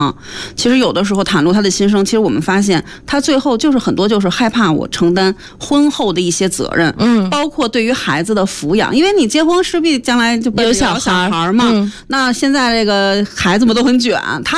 其实有的时候袒露他的心声，其实我们发现他最后就是很多就是害怕我承担婚后的一些责任，包括对于孩子的抚养，因为你结婚势必将来就有小孩嘛，那现在这个孩子们都很卷，他